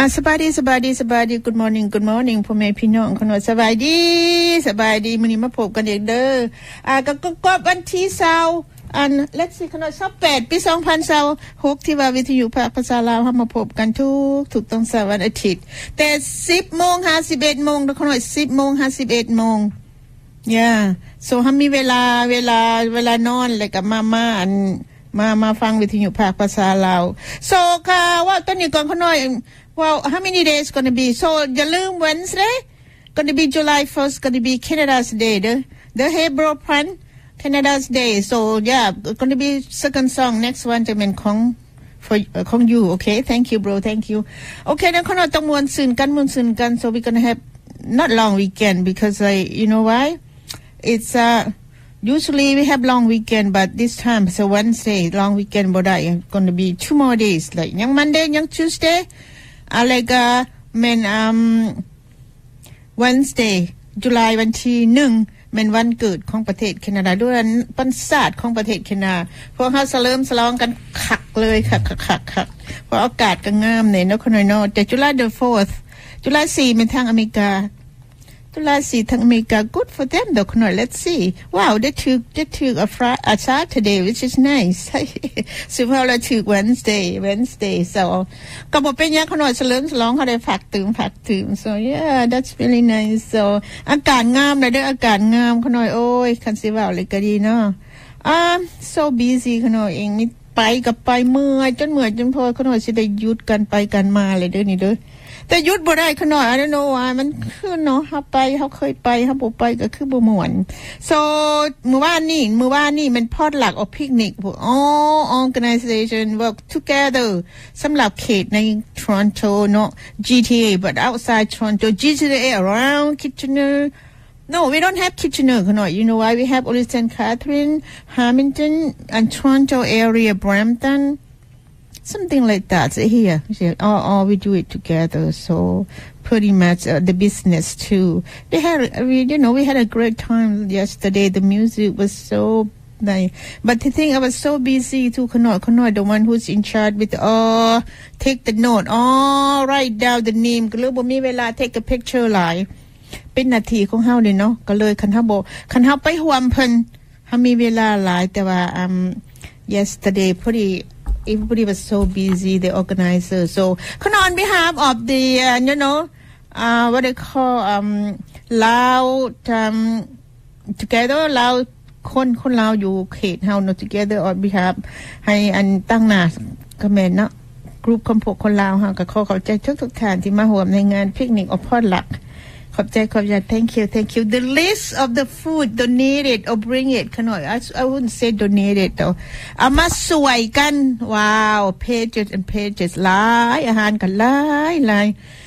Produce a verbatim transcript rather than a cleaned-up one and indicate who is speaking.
Speaker 1: สบายดีสบายดีสบายดี Good morning Good morning พ่อแม่พี่น้องคนว่าสบายดีสบายดีมื้อนี้มาพบกันอีกเด้ออ่าก็ก็วันที่ยี่สิบอัน let's see คนว่ายี่สิบแปดปีสองพันยี่สิบหกที่ว่าวิทยุภาคภาษาลาวเฮามาพบกันทุกทุกต้องเสาร์วันอาทิตย์แต่ สิบโมงห้าสิบเอ็ดนคนว่า สิบโมงห้าสิบเอ็ดน yeah so เฮามีเวลาเวลาเวลานอนแล้วก็มามาอันมามาฟังวิทยุภาคภาษาลาว so ค่ะว่าตอนนี้ก่อนขน้อยWell, how many days going to be? So,อย่าลืม Wednesday, going to be July first, going to be Canada's Day, the, the Hebrew Pan, Canada's Day. So, yeah, going to be second song, next one, จะเป็นของ for, uh, ของ you, okay? Thank you, bro, thank you. Okay, นั้นขน้อยต้องมวนซื่นกันมวนซื่นกัน so we're going to have not long weekend because, I, you know why? It's, uh, usually we have long weekend, but this time, so Wednesday, long weekend, but I going to be two more days, like, ยัง Monday, ยัง Tuesday,อะไรก็แม่นอืม Wednesday ตุลาวันที่หนึ่งแม่นวันเกิดของประเทศแคนาดาด้วยปันศาสตร์ของประเทศแคนาดาพวกเฮาเฉลิมฉลองกันคักเลยคักๆๆเพราะอากาศก็งามเนี่ยเนาะคนน้อยๆแต่ July the fourth ตุลาสี่เป็นทางอเมริกาตุลาสี่ทางอเมริกา good for them เด้อคนน้อย let's see wow they took they took a Friday a Saturday which is nice สิพาเรา took Wednesday Wednesday so ก็บ่เป็นหยังคนน้อยเฉลิมฉลองเขาได้ฝากตื่มฝากตื่ม so yeah that's really nice so อากาศงามเลยเด้ออากาศงามคนน้อยโอ้ยคันสิว่าเลยก็ดีเนาะ um so busy คนน้อยเองนี่ไปกับไปเมื่อยจนเมื่อยจนพอคนน้อยสิได้หยุดกันไปกันมาเลยเด้อนี่เด้อแต่หยุดบ่ได้ขน้อย I don't know why มันคือเนาะเฮาไปเฮาเคยไปเฮาบ่ไปก็คือบ่ม่วน so มื้อวานนี้มื้อวานนี้มันพอดหลักออกพิกนิกพวก all organization work together สำหรับเขตใน Toronto เนาะ G T A but outside Toronto G T A around Kitchener no we don't have Kitchener ขน้อย you know why we have only Saint Catherine Hamilton and Toronto area Brampton something like that here all, all we do it together so pretty much uh, the business too they had we you know we had a great time yesterday the music was so nice but the thing I was so busy too Kanoi Kanoi the one who's in charge with oh take the note oh write down the name ก็เลยบ่มีเวลา take a picture หลายเป็นนาทีของเฮานี่เนาะก็เลยคันเฮาบ่คันเฮาไปร่วมเพิ่นเฮามีเวลาหลายแต่ว่า um yesterday pretty everybody was so busy the organizer so on behalf of the uh, you know uh, what they call um loud um together loud คนคนลาวอยู่เขตเฮาเนาะ together on behalf ให้อันตั้งหน้าก็แม่นเนาะกลุ่มของพวกคนลาวเฮาก็ขอขอบใจทุกๆท่านที่มาร่วมในงานพิกนิกอพอดหลักขอบใจขอบใจ thank you thank you the list of the food donated or bring it ขน่อย I, I wouldn't say donated แต่เอามาสวยกันว้าว pages and pages หลายอาหารกันหลายหลาย